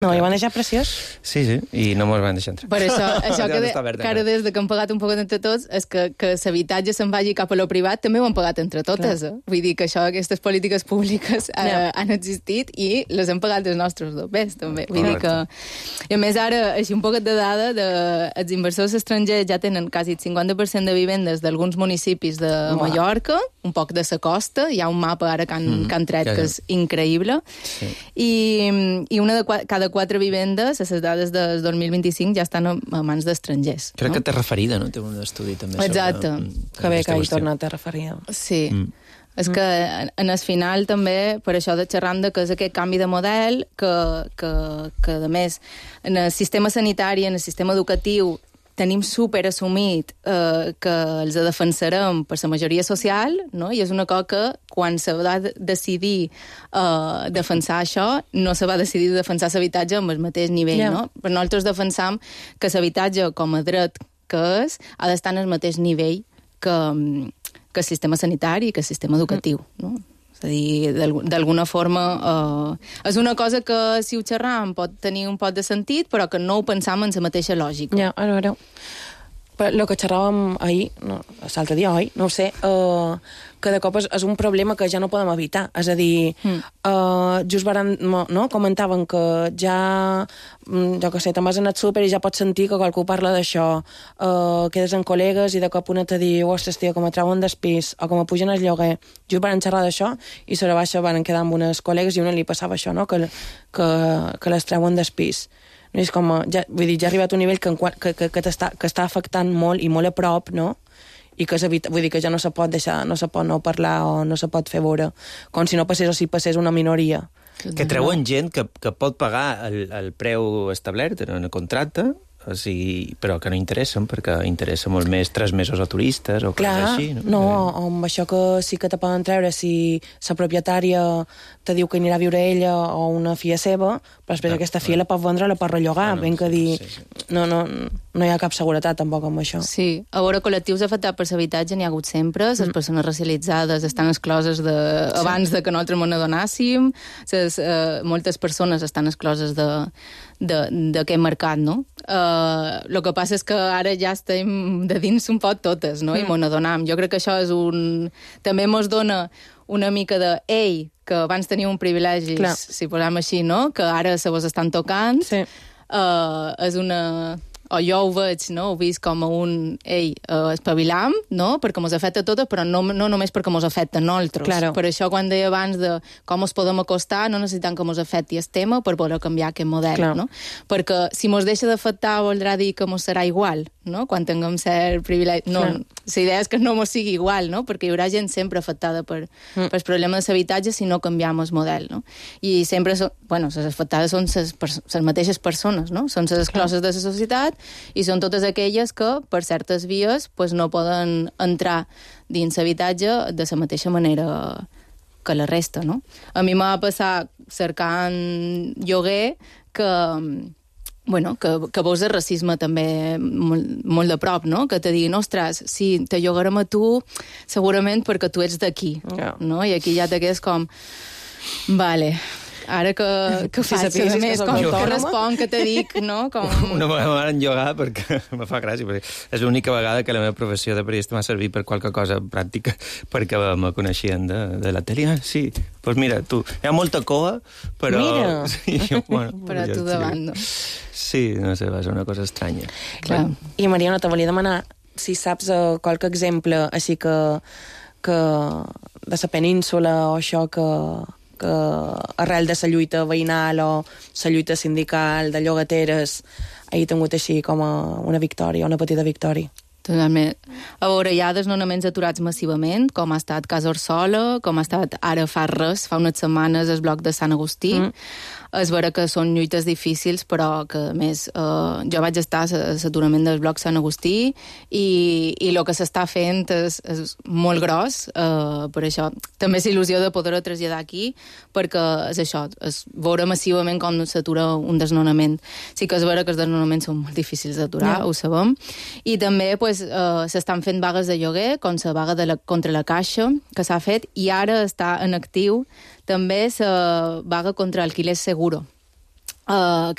No, i van deixar preciós. Sí, i no mos van deixar entrar. Per això que ara des que han pagat un poc entre tots és que l'habitatge se'n vagi cap a lo privat també ho han pagat entre totes. Vull dir que aquestes polítiques públiques han existit i les han pagat els nostres dobbers, també. Vull dir que... I a més, ara, així un poquet de dada, els inversors estrangers ja tenen quasi el 50% de vivendes d'alguns municipis de Mallorca, un poc de la costa, hi ha un mapa ara que han tret que és increïble, i una de cada 4 vivendes, a les dades del 2025, ja estan a mans d'estrangers. Crec que té referida, no? Té un estudi també sobre... Exacte. Que bé que hagi tornat a referir. Sí. És que en el final també, per això de xerrant que és aquest canvi de model, que a més, en el sistema sanitari, en el sistema educatiu, tenim super assumit que els defensarem per la majoria social, no? I és una cosa que quan se va decidir defensar això, no se va decidir defensar l'habitatge amb el mateix nivell, no? Però nosaltres defensam que l'habitatge com a dret que és ha d'estar en el mateix nivell que el sistema sanitari i que el sistema educatiu, no? És a dir, d'alguna forma és una cosa que si ho xerram pot tenir un poc de sentit, però que no ho pensam en la mateixa lògica. Ja, a veure, el que xerràvem ahir, l'altre dia, oi? No ho sé, que de cop és un problema que ja no podem evitar. És a dir, just comentaven que ja, jo què sé, te'n vas anar al súper i ja pots sentir que qualcú parla d'això, quedes amb col·legues i de cop una te diu, ostres, tia, com a treuen del pis, o com a pugen el lloguer. Just van xerrar d'això i sobre baixa van quedar amb unes col·legues i una li passava això, no? Que les treuen del pis. No? És com, vull dir, ja ha arribat un nivell que està afectant molt i molt a prop, no? I que vull dir que ja no se pot deixar, no se pot no parlar o no se pot fer veure, com si no passés o si passés una minoria. Que treuen gent que pot pagar el preu establert en el contracte, o sigui, però que no interessen, perquè interessa molt més 3 mesos a turistes o coses així. No, amb això que sí que te poden treure si la propietària te diu que anirà a viure ella o una filla seva, però després aquesta filla la pot vendre, la pot rellogar, ben que dir... No hi ha cap seguretat tampoc amb això. Sí, a veure, col·lectius afectats per l'habitatge n'hi ha hagut sempre, les persones racialitzades estan excloses abans de que nosaltres m'ho adonàssim, moltes persones estan excloses d'aquest mercat, no? El que passa és que ara ja estem de dins un poc totes, no? I m'ho adonam. Jo crec que això és també mos dona una mica de que abans teníem un privilegi, si posem així, no? Que ara se vos estan tocant. Sí. És una... O jo ho veig, no? Ho visc com a espavilam, no? Perquè mos afecta a totes, però no només perquè mos afecta a nosaltres. Claro. Per això, quan deia abans de com ens podem acostar, no necessitem que mos afecti el tema per poder canviar aquest model, no? Perquè si mos deixa d'afectar voldrà dir que mos serà igual, no? Quan tinguem cert privilegi... No, la idea és que no mos sigui igual, no? Perquè hi haurà gent sempre afectada per els problemes d'habitatge si no canviem el model, no? I sempre, les afectades són les mateixes persones, no? Són les excloses de la societat i són totes aquelles que, per certes vies, no poden entrar dins l'habitatge de la mateixa manera que la resta, no? A mi m'ha passat cercant lloguer que veus el racisme també molt de prop, no? Que te diguin, ostres, si te llogarem a tu, segurament perquè tu ets d'aquí, no? I aquí ja te quedes com, vale... Ara que faig, a més, com que respon, que te dic, no? Una vegada m'han llogat perquè me fa gràcia, perquè és l'única vegada que la meva professió de periodista m'ha servit per qualque cosa pràctica, perquè me coneixien de la tele. Sí, doncs mira, tu, hi ha molta coa, però... Mira! Sí, però tu davant, no? Sí, no sé, va ser una cosa estranya. Clar. I Mariona, te volia demanar si saps qualque exemple així que de la península o això que arrel de la lluita veïnal o la lluita sindical de llogateres hagi tingut així com una victòria, una petita victòria. Totalment. A veure, hi ha desnonaments aturats massivament, com ha estat Casa Orsola, com ha estat ara fa unes setmanes el bloc de Sant Agustí. És vera que són lluites difícils, però que, a més, jo vaig estar a l'aturament del bloc Sant Agustí i el que s'està fent és molt gros, per això també és il·lusió de poder-ho traslladar aquí, perquè és això, és veure massivament com s'atura un desnonament. Sí que és vera que els desnonaments són molt difícils d'aturar, ho sabem, i també s'estan fent vagues de lloguer, com la vaga contra la Caixa, que s'ha fet, i ara està en actiu també la vaga contra alquiler seguro.